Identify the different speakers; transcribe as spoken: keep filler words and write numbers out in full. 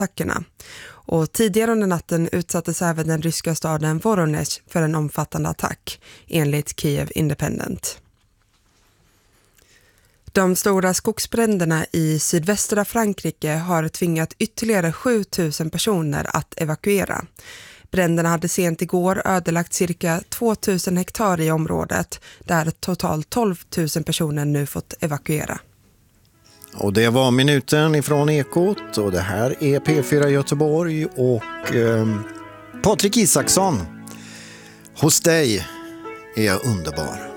Speaker 1: attackerna. Och tidigare under natten utsattes även den ryska staden Voronezh för en omfattande attack, enligt Kiev Independent. De stora skogsbränderna i sydvästra Frankrike har tvingat ytterligare sju tusen personer att evakuera. Bränderna hade sent igår ödelagt cirka två tusen hektar i området, där totalt tolv tusen personer nu fått evakuera.
Speaker 2: Och det var minuten ifrån Ekot, och det här är P fyra Göteborg och eh, Patrik Isaksson. Hos dig är jag underbar.